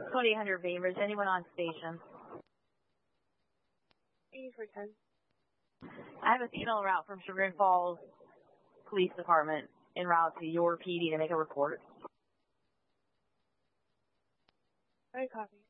2800 Bainbridge. Anyone on station? 8410. I have a female route from Chagrin Falls Police Department en route to your PD to make a report. I copy.